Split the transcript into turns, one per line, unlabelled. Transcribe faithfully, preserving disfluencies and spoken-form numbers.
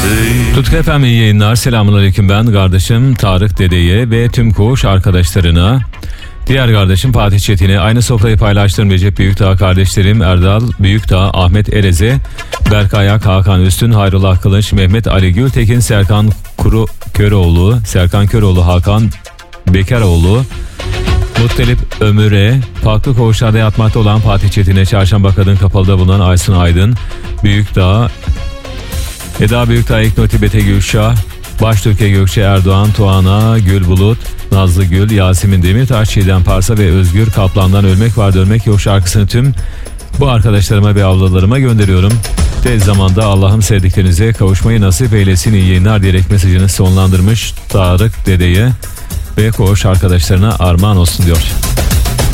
Tutku efendim, iyi yayınlar. Selamünaleyküm, ben kardeşim Tarık Dede'ye ve tüm koğuş arkadaşlarına. Diğer kardeşim Fatih Çetin'e, aynı sofrayı paylaştığım Recep Büyükdağ kardeşlerim Erdal Büyükdağ, Ahmet Ereze, Berkay Ak, Hakan Üstün, Hayrullah Kılıç, Mehmet Ali Gültekin, Serkan Kuru Köroğlu, Serkan Köroğlu, Hakan Bekaroğlu, Muttalip Ömür'e, farklı koğuşlarda yatmakta olan Fatih Çetin'e, Çarşamba Kadın Kapalı'da bulunan Aysun Aydın Büyükdağ, Eda Büyükdağ, İkno Tibet'e Gülşah, Baştürk'e Gökçe Erdoğan, Tuana Gül Bulut, Nazlı Gül, Yasemin Demirtaş, Çiğdem Parsa ve Özgür Kaplan'dan Ölmek Var Dönmek Yok şarkısını tüm bu arkadaşlarıma ve avlalarıma gönderiyorum. Tez zamanda Allah'ım sevdiklerinize kavuşmayı nasip eylesin, iyi yayınlar diyerek mesajını sonlandırmış Tarık Dede'ye ve koğuş arkadaşlarına armağan olsun diyor.